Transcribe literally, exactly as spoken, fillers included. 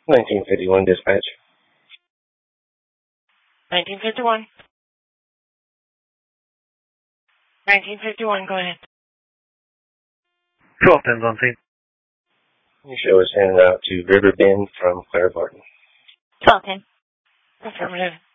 nineteen fifty-one dispatch. nineteen fifty-one. nineteen fifty-one, go ahead. twelve tens on scene. Your show is handed out to River Bend from Claire Barton. twelve ten. Affirmative.